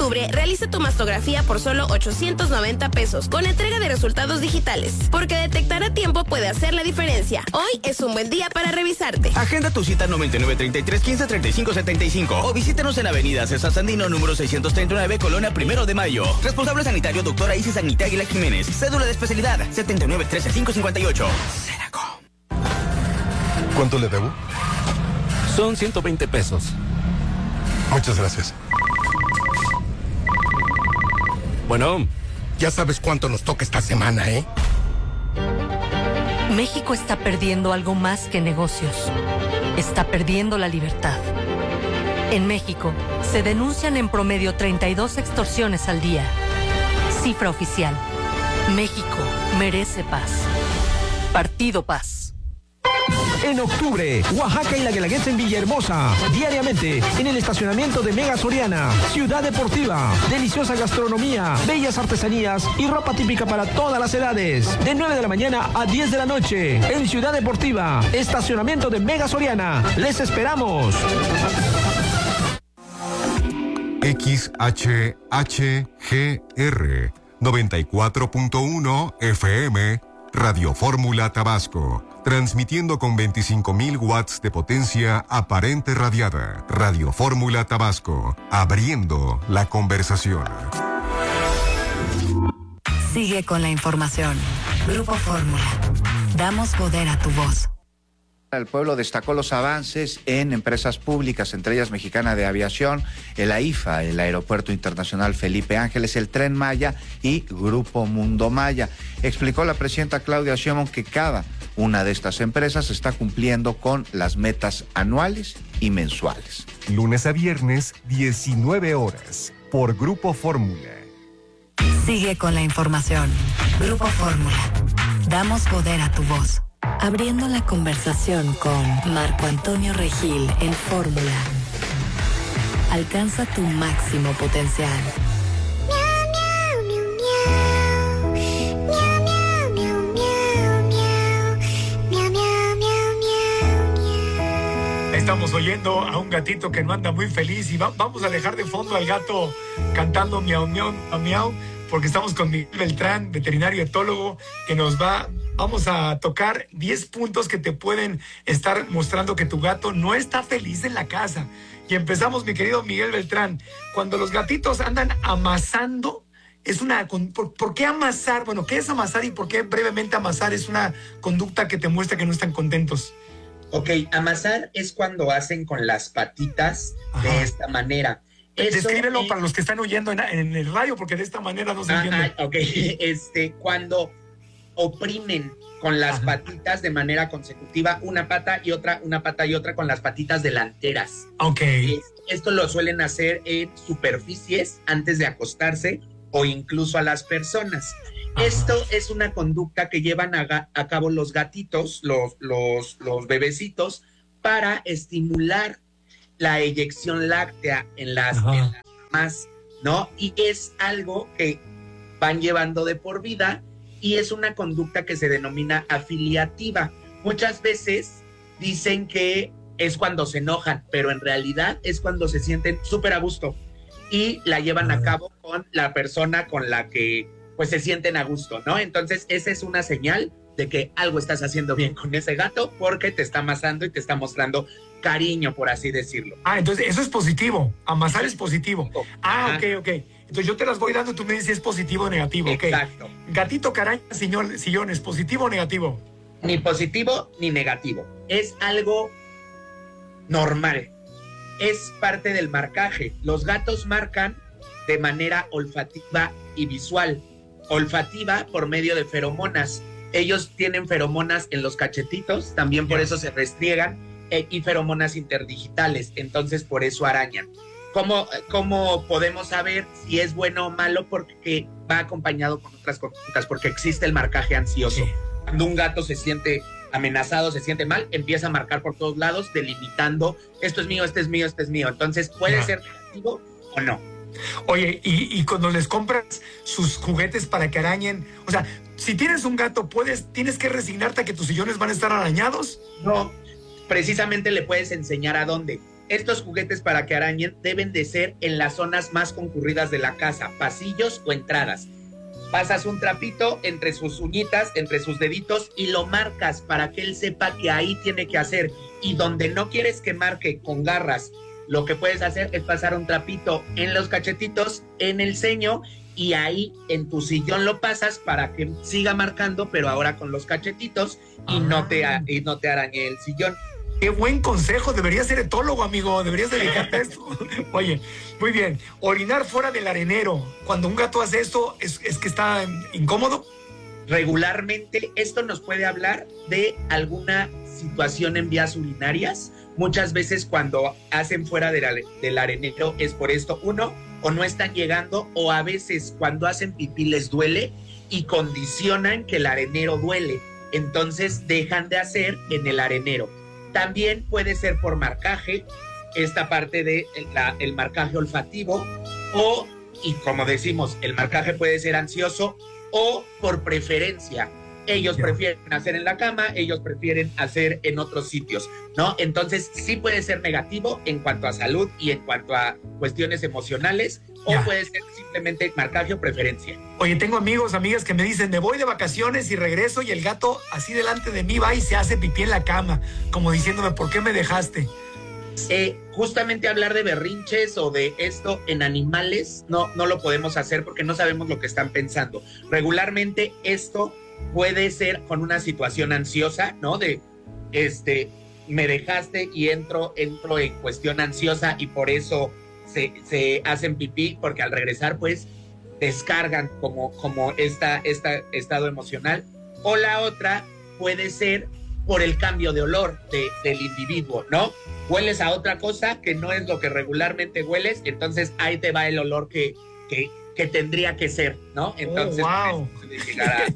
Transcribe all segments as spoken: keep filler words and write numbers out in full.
octubre, realiza tu mastografía por solo ochocientos noventa pesos, con entrega de resultados digitales. Porque detectar a tiempo puede hacer la diferencia. Hoy es un buen día para revisarte. Agenda tu cita noventa y nueve, treinta y tres, quince, treinta y cinco, setenta y cinco o visítanos en Avenida César Sandino, número seiscientos treinta y nueve, Colonia Primero de Mayo. Responsable sanitario, doctora Isis Agnita Águila Jiménez. Cédula de especialidad, setenta y nueve, trece, cinco cincuenta y ocho. Cenaco. ¿Cuánto le debo? Son ciento veinte pesos. Muchas gracias. Bueno. Ya sabes cuánto nos toca esta semana, ¿eh? México está perdiendo algo más que negocios. Está perdiendo la libertad. En México, se denuncian en promedio treinta y dos extorsiones al día. Cifra oficial. México merece paz. Partido Paz. En octubre, Oaxaca y la Guelaguetza en Villahermosa. Diariamente, en el estacionamiento de Mega Soriana. Ciudad deportiva, deliciosa gastronomía, bellas artesanías y ropa típica para todas las edades. De nueve de la mañana a diez de la noche. En Ciudad Deportiva, estacionamiento de Mega Soriana. ¡Les esperamos! X H H G R noventa y cuatro punto uno F M, Radio Fórmula Tabasco, transmitiendo con veinticinco mil watts de potencia aparente radiada. Radio Fórmula Tabasco, abriendo la conversación. Sigue con la información. Grupo Fórmula. Damos poder a tu voz. El pueblo destacó los avances en empresas públicas, entre ellas Mexicana de Aviación, el A I F A, el Aeropuerto Internacional Felipe Ángeles, el Tren Maya y Grupo Mundo Maya. Explicó la presidenta Claudia Sheinbaum que cada una de estas empresas está cumpliendo con las metas anuales y mensuales. Lunes a viernes, diecinueve horas, por Grupo Fórmula. Sigue con la información. Grupo Fórmula. Damos poder a tu voz. Abriendo la conversación con Marco Antonio Regil en Fórmula. Alcanza tu máximo potencial. Estamos oyendo a un gatito que no anda muy feliz y va, vamos a dejar de fondo al gato cantando miau, miau, miau, miau, porque estamos con Miguel Beltrán, veterinario etólogo, que nos va... Vamos a tocar diez puntos que te pueden estar mostrando que tu gato no está feliz en la casa. Y empezamos, mi querido Miguel Beltrán. Cuando los gatitos andan amasando, es una... ¿Por, ¿por qué amasar? Bueno, ¿qué es amasar y por qué brevemente amasar es una conducta que te muestra que no están contentos? Ok, amasar es cuando hacen con las patitas. Ajá. De esta manera. Eso Descríbelo es... para los que están oyendo en, en el radio, porque de esta manera no se ah, entiende. Ah, ok, este, cuando... oprimen con las Ajá. patitas de manera consecutiva, una pata y otra, una pata y otra con las patitas delanteras. Ok. Esto lo suelen hacer en superficies antes de acostarse o incluso a las personas. Ajá. Esto es una conducta que llevan a, a cabo los gatitos, los, los, los bebecitos, para estimular la eyección láctea en las, en las mamás, ¿no? Y es algo que van llevando de por vida. Y es una conducta que se denomina afiliativa. Muchas veces dicen que es cuando se enojan, pero en realidad es cuando se sienten súper a gusto y la llevan a cabo con la persona con la que pues se sienten a gusto, ¿no? Entonces esa es una señal de que algo estás haciendo bien con ese gato porque te está amasando y te está mostrando cariño, por así decirlo. Ah, entonces eso es positivo. Amasar es positivo. Ah, ok, ok. Entonces yo te las voy dando, tú me dices si es positivo o negativo. Exacto. Okay. Gatito caraña, señor, sillones, ¿positivo o negativo? Ni positivo ni negativo. Es algo normal. Es parte del marcaje. Los gatos marcan de manera olfativa y visual. Olfativa por medio de feromonas. Ellos tienen feromonas en los cachetitos, también por eso se restriegan, eh, y feromonas interdigitales, entonces por eso arañan. ¿Cómo, ¿Cómo podemos saber si es bueno o malo? Porque va acompañado con otras conductas, porque existe el marcaje ansioso. Sí. Cuando un gato se siente amenazado, se siente mal, empieza a marcar por todos lados, delimitando, esto es mío, este es mío, este es mío. Entonces puede yeah. ser negativo o no. Oye, y, y cuando les compras sus juguetes para que arañen, o sea, si tienes un gato, ¿puedes, ¿tienes que resignarte a que tus sillones van a estar arañados? No, precisamente le puedes enseñar a dónde. estos juguetes para que arañen deben de ser en las zonas más concurridas de la casa, pasillos o entradas. Pasas un trapito entre sus uñitas, entre sus deditos y lo marcas para que él sepa que ahí tiene que hacer. Y donde no quieres que marque con garras, lo que puedes hacer es pasar un trapito en los cachetitos, en el ceño, y ahí en tu sillón lo pasas para que siga marcando, pero ahora con los cachetitos y, ah. no, te, y no te arañe el sillón. Qué buen consejo, deberías ser etólogo, amigo, deberías dedicarte a esto. Oye, muy bien, orinar fuera del arenero. Cuando un gato hace esto, ¿es, es que está incómodo? Regularmente, esto nos puede hablar de alguna situación en vías urinarias. Muchas veces cuando hacen fuera del, del arenero es por esto. Uno, o no están llegando, o a veces cuando hacen pipí les duele y condicionan que el arenero duele. Entonces dejan de hacer en el arenero. También puede ser por marcaje, esta parte de la, el marcaje olfativo, o, y como decimos, el marcaje puede ser ansioso o por preferencia. Ellos yeah. prefieren hacer en la cama, ellos prefieren hacer en otros sitios, ¿no? Entonces sí puede ser negativo en cuanto a salud y en cuanto a cuestiones emocionales, yeah. o puede ser simplemente marcaje o preferencia. Oye, tengo amigos, amigas que me dicen, me voy de vacaciones y regreso y el gato así delante de mí va y se hace pipí en la cama, como diciéndome, ¿por qué me dejaste? Eh, justamente hablar de berrinches o de esto en animales no, no lo podemos hacer porque no sabemos lo que están pensando. Regularmente esto puede ser con una situación ansiosa, ¿no? De, este, me dejaste y entro, entro en cuestión ansiosa y por eso se, se hacen pipí, porque al regresar, pues, descargan como, como esta, esta estado emocional. O la otra puede ser por el cambio de olor de, del individuo, ¿no? Hueles a otra cosa que no es lo que regularmente hueles, entonces ahí te va el olor que, que, que tendría que ser, ¿no? Entonces, oh, wow. puede llegar a...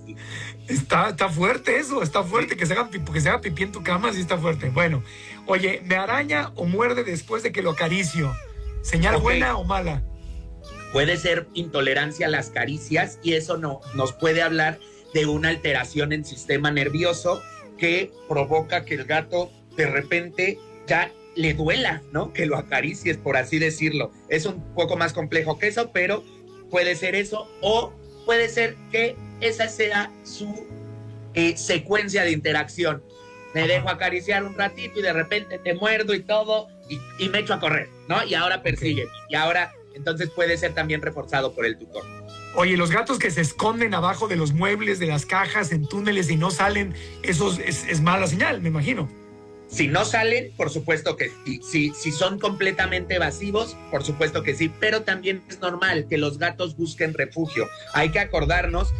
Está, está fuerte eso, está fuerte, que se, haga, que se haga pipí en tu cama, sí está fuerte. Bueno, oye, ¿me araña o muerde después de que lo acaricio? ¿Señal okay. buena o mala? Puede ser intolerancia a las caricias y eso no, nos puede hablar de una alteración en sistema nervioso que provoca que el gato de repente ya le duela, ¿no? Que lo acaricies, por así decirlo. Es un poco más complejo que eso, pero puede ser eso, o puede ser que esa sea su eh, secuencia de interacción. Me dejo acariciar un ratito y de repente te muerdo y todo y, y me echo a correr, ¿no? Y ahora persigue. Okay. Y ahora, entonces puede ser también reforzado por el tutor. Oye, los gatos que se esconden abajo de los muebles, de las cajas, en túneles y no salen, eso es, es mala señal, me imagino. Si no salen, por supuesto que sí. Si, si son completamente evasivos, por supuesto que sí. Pero también es normal que los gatos busquen refugio. Hay que acordarnos,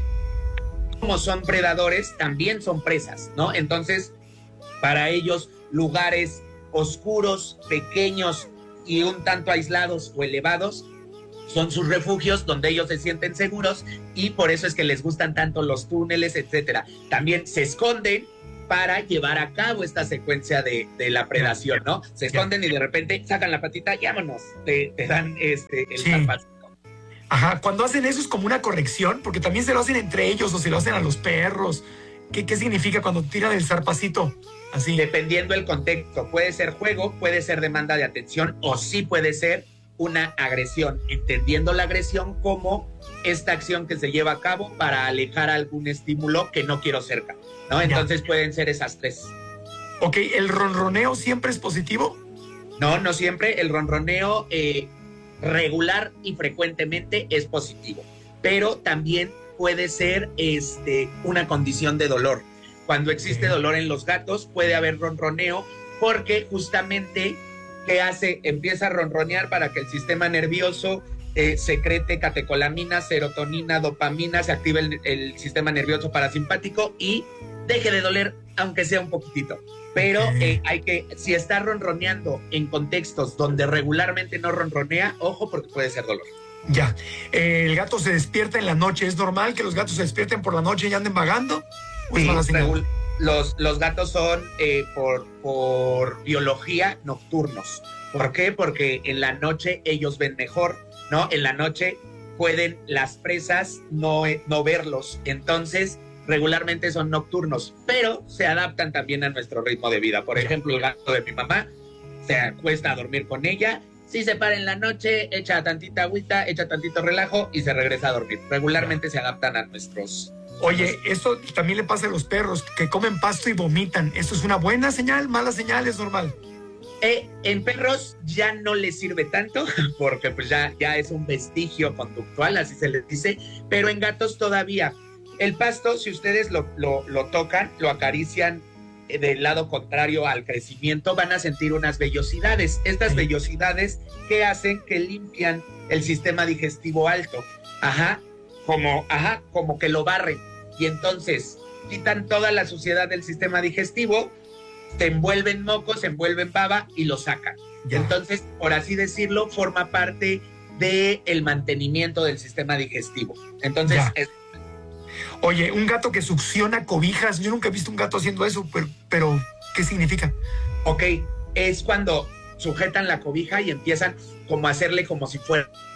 como son predadores, también son presas, ¿no? Entonces, para ellos, lugares oscuros, pequeños y un tanto aislados o elevados son sus refugios donde ellos se sienten seguros y por eso es que les gustan tanto los túneles, etcétera. También se esconden para llevar a cabo esta secuencia de, de la predación, ¿no? Se esconden y de repente sacan la patita y vámonos, te, te dan este, el sí. zapacito. Ajá, cuando hacen eso es como una corrección, porque también se lo hacen entre ellos o se lo hacen a los perros. ¿Qué, qué significa cuando tiran el zarpacito? Así. Dependiendo del contexto, puede ser juego, puede ser demanda de atención o sí puede ser una agresión, entendiendo la agresión como esta acción que se lleva a cabo para alejar algún estímulo que no quiero cerca, ¿no? Entonces ya. Pueden ser esas tres. Ok, ¿el ronroneo siempre es positivo? No, no siempre. El ronroneo eh, regular y frecuentemente es positivo, pero también puede ser este, una condición de dolor. Cuando existe dolor en los gatos puede haber ronroneo porque justamente ¿qué hace? Empieza a ronronear para que el sistema nervioso eh, secrete catecolaminas, serotonina, dopamina, se active el, el sistema nervioso parasimpático y deje de doler, aunque sea un poquitito. Pero eh, hay que, si está ronroneando en contextos donde regularmente no ronronea, ojo porque puede ser dolor. Ya, eh, el gato se despierta en la noche. ¿Es normal que los gatos se despierten por la noche y anden vagando? Sí, regul- los, los gatos son eh, por, por biología nocturnos. ¿Por qué? Porque en la noche ellos ven mejor, ¿no? En la noche pueden las presas no, no verlos. Entonces, regularmente son nocturnos, pero se adaptan también a nuestro ritmo de vida. Por ejemplo, el gato de mi mamá se acuesta a dormir con ella. Si se para en la noche, echa tantita agüita, echa tantito relajo y se regresa a dormir. Regularmente se adaptan a nuestros... Oye, esto también le pasa a los perros que comen pasto y vomitan. ¿Esto es una buena señal, mala señal, es normal? Eh, en perros ya no les sirve tanto porque pues ya, ya es un vestigio conductual, así se les dice, pero en gatos todavía. El pasto, si ustedes lo, lo, lo tocan, lo acarician del lado contrario al crecimiento, van a sentir unas vellosidades. Estas vellosidades que hacen que limpian el sistema digestivo alto. Ajá, como, ajá, como que lo barren. Y entonces quitan toda la suciedad del sistema digestivo, se envuelven mocos, se envuelven baba y lo sacan. Ya. Entonces, por así decirlo, forma parte del mantenimiento del sistema digestivo. Entonces, es... Oye, un gato que succiona cobijas, yo nunca he visto un gato haciendo eso, pero, pero ¿qué significa? Ok, es cuando sujetan la cobija y empiezan como a hacerle como si fuera